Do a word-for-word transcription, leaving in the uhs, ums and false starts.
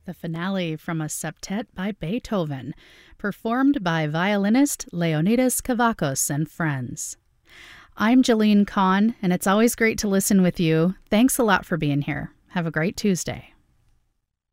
the finale from a septet by Beethoven, performed by violinist Leonidas Kavakos and friends. I'm Jalene Kahn, and it's always great to listen with you. Thanks a lot for being here. Have a great Tuesday.